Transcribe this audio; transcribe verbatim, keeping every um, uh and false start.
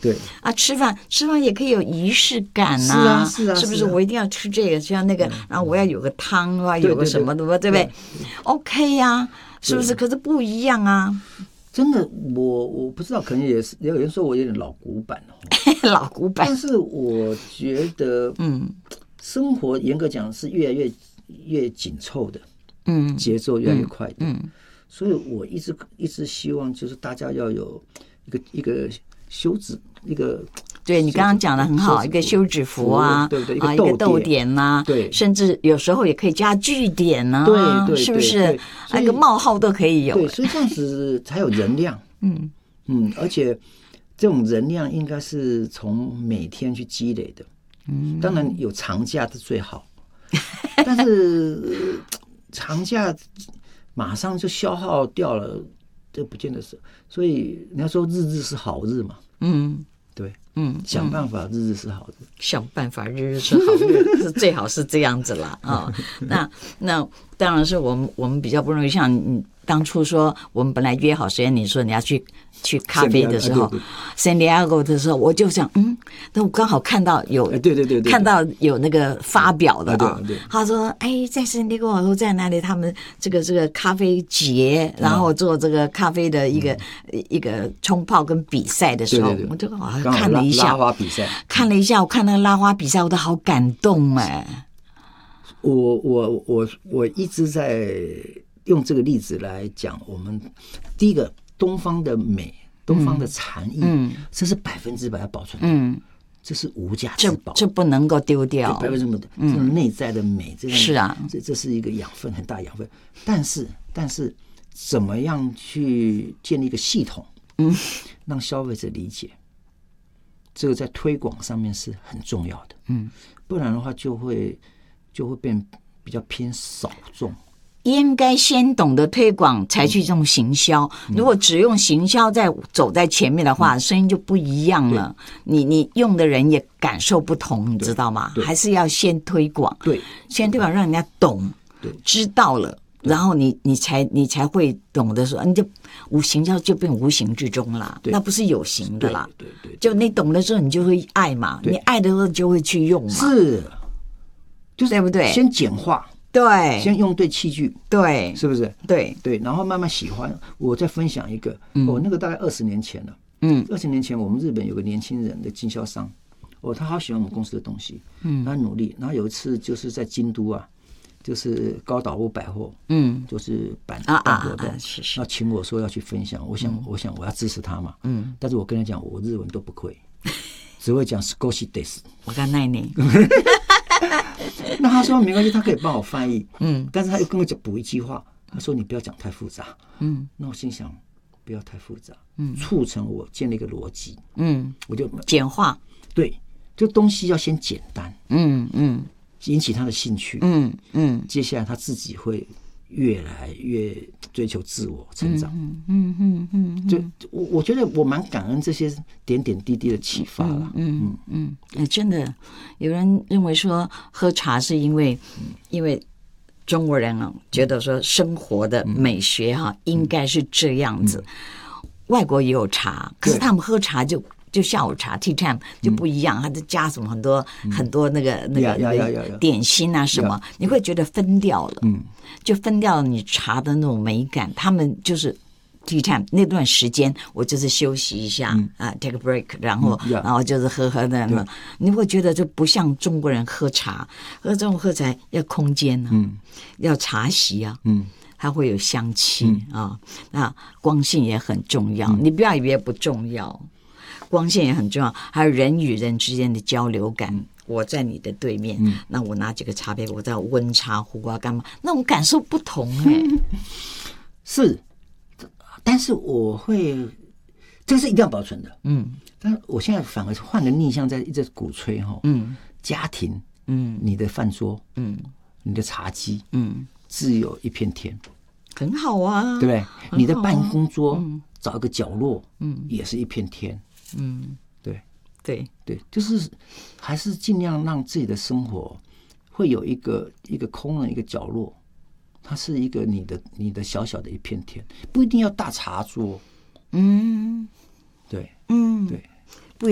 对啊，吃饭吃饭也可以有仪式感呐、 是啊是啊是不是？ 是啊我一定要吃这个，像那个，然后我要有个汤啊， 对有个什么的吧，对不对 ？OK 呀、啊，是不是？可是不一样啊。 真的，我我不知道，可能也是有人说我有点老古板哦， 老古板。 但是我觉得，嗯，生活严格讲是越来越越紧凑的，嗯，节奏越来越快的，嗯，所以我一直一直希望就是大家要有一个一个休止，一个。 对你刚刚讲的很好，一个休止符啊， 对不对？ 啊，一个逗点呐、啊， 对， 甚至有时候也可以加句点呐、啊， 对对， 是不是？那个冒号都可以有， 对，所以这样子才有人量，嗯嗯，而且这种人量应该是从每天去积累的，嗯，当然有长假是最好，但是长假马上就消耗掉了，这不见得是，所以你要说日日是好日嘛，嗯。对，嗯，想办法，日日是好日。 想办法，日日是好日，是最好是这样子啦啊、哦。那那当然是我们我们比较不容易，像你当初说我们本来约好时间，你说你要去去咖啡的时候 ，San Diego 的时候，我就想，嗯，那我刚好看到有， 对对对对， 看到有那个发表的啊、 哦， 他说，哎，在 San Diego 说在哪里，他们这个这个咖啡节，然后做这个咖啡的一个、嗯、一个冲泡跟比赛的时候， 对对对， 我就好像看了一下拉花比赛， 看了一下，我看那个拉花比赛，我都好感动哎。 我我我我一直在用这个例子来讲，我们第一个东方的美，东方的禅意，嗯，这是百分之百要保存的，嗯，这是无价之宝， 这不能够丢掉， 百分之百的这种内在的美，这是啊， 这这是一个养分，很大养分。但是但是怎么样去建立一个系统，嗯，让消费者理解，这个在推广上面是很重要的，嗯，不然的话就会就会变比较偏少众。 应该先懂得推广，才去这种行销。如果只用行销在走在前面的话，声音就不一样了。你你用的人也感受不同，你知道吗？还是要先推广， 对， 先推广让人家懂，知道了，然后你你才你才会懂得说，你就无行销就变无形之中啦，那不是有形的啦。 对对对， 就你懂了之后，你就会爱嘛，你爱的时候就会去用嘛， 是，就是对不对？ 先简化。 对， 先用对器具， 对， 是不是？ 对对，然后慢慢喜欢。我再分享一个，嗯、哦，那个大概二十年前了。嗯，二十年前我们日本有个年轻人的经销商，哦，他好喜欢我们公司的东西，嗯，他努力。然后有一次就是在京都啊，就是高岛屋百货，嗯，就是办办活动， 是是， 那请我说要去分享，我想、嗯、我想我要支持他嘛，嗯，但是我跟他讲，我日文都不会，只会讲 Skoshi des。 我刚奈你。 那他说没关系，他可以帮我翻译。嗯，但是他又跟我讲补一句话，他说你不要讲太复杂。嗯，那我心想不要太复杂，嗯，促成我建立一个逻辑。嗯，我就简化。 对，就东西要先简单。嗯嗯，引起他的兴趣。嗯嗯，接下来他自己会越来越追求自我成长。嗯嗯嗯嗯，就我我觉得我蛮感恩这些点点滴滴的启发了。 嗯嗯嗯，真的，有人认为说喝茶是因为，因为中国人啊觉得说生活的美学哈、啊、应该是这样子，外国也有茶，可是他们喝茶就。就下午茶 tea time 就不一样，它就加什么很多、嗯、很多那个那个点心啊什么，你会觉得分掉了，嗯，就分掉了你茶的那种美感。他们就是 tea time 那段时间，我就是休息一下、嗯、啊 ，take a break， 然后、嗯、然后就是喝喝的，嗯、你会觉得就不像中国人喝茶，喝这种喝茶要空间啊，嗯，要茶席啊，嗯。它会有香气、嗯、啊，那光线也很重要，嗯、你不要以为不重要。光线也很重要，还有人与人之间的交流感。嗯、我在你的对面，嗯、那我拿几个茶杯，我在温茶壶啊，干嘛？那种感受不同哎、欸嗯。 是，但是我会，这个是一定要保存的。嗯，但我现在反而换个逆向，在一直鼓吹哈。嗯，家庭，嗯，你的饭桌，嗯，你的茶几，嗯，自有一片天， 很好啊， 对不对？啊、你的办公桌，嗯、找一个角落，嗯，也是一片天。嗯，对对对，就是还是尽量让自己的生活会有一个一个空的一个角落，它是一个你的你的小小的一片天，不一定要大茶桌。嗯，对，嗯对。